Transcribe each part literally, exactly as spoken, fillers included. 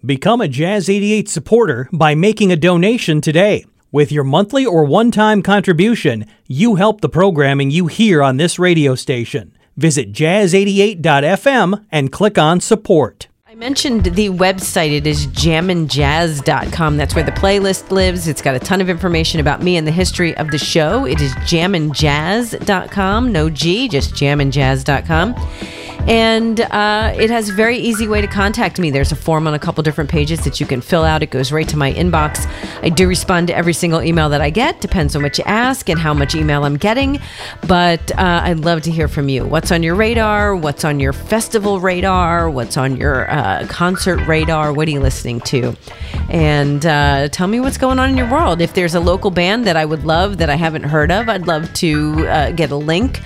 Become a Jazz eighty-eight supporter by making a donation today. With your monthly or one-time contribution, you help the programming you hear on this radio station. Visit jazz eighty-eight dot f m and click on support. I mentioned the website. It is jammin jazz dot com. That's where the playlist lives. It's got a ton of information about me and the history of the show. It is jammin jazz dot com. No G, just jammin jazz dot com. And uh, it has a very easy way to contact me. There's a form on a couple different pages that you can fill out. It goes right to my inbox. I do respond to every single email that I get. Depends on what you ask and how much email I'm getting. But uh, I'd love to hear from you. What's on your radar? What's on your festival radar? What's on your uh, concert radar? What are you listening to? And uh, tell me what's going on in your world. If there's a local band that I would love that I haven't heard of, I'd love to uh, get a link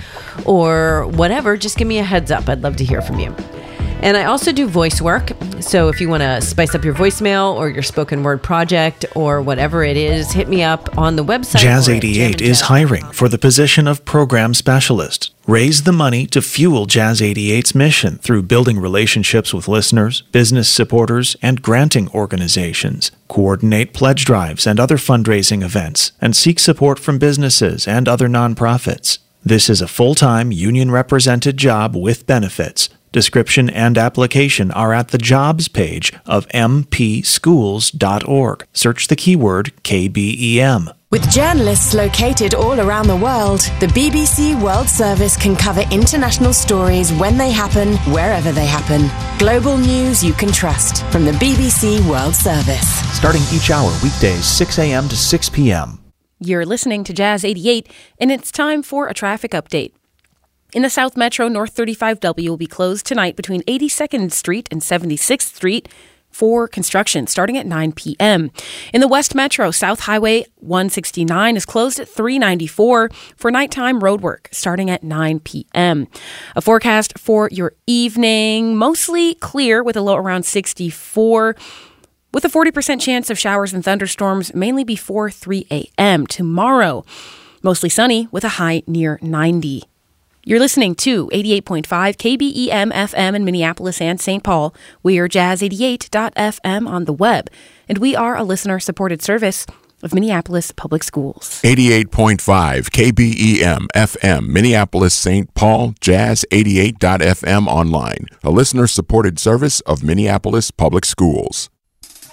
or whatever. Just give me a heads up. I'd love to hear from you. And I also do voice work. So if you want to spice up your voicemail or your spoken word project or whatever it is, hit me up on the website. Jazz eighty-eight is hiring for the position of program specialist. Raise the money to fuel Jazz eighty-eight's mission through building relationships with listeners, business supporters, and granting organizations. Coordinate pledge drives and other fundraising events, and seek support from businesses and other nonprofits. This is a full-time, union-represented job with benefits. Description and application are at the jobs page of m p schools dot org. Search the keyword K B E M. With journalists located all around the world, the B B C World Service can cover international stories when they happen, wherever they happen. Global news you can trust from the B B C World Service. Starting each hour weekdays six a.m. to six p.m. You're listening to Jazz eighty-eight, and it's time for a traffic update. In the South Metro, North thirty-five W will be closed tonight between eighty-second Street and seventy-sixth Street for construction starting at nine p.m. In the West Metro, South Highway one sixty-nine is closed at three ninety-four for nighttime roadwork starting at nine p.m. A forecast for your evening, mostly clear with a low around sixty-four, with a forty percent chance of showers and thunderstorms mainly before three a.m. Tomorrow, mostly sunny with a high near ninety. You're listening to eighty-eight point five K B E M F M in Minneapolis and Saint Paul. We are jazz eighty-eight dot f m on the web, and we are a listener-supported service of Minneapolis Public Schools. eighty-eight point five K B E M F M, Minneapolis, Saint Paul, jazz eighty-eight dot f m online, a listener-supported service of Minneapolis Public Schools.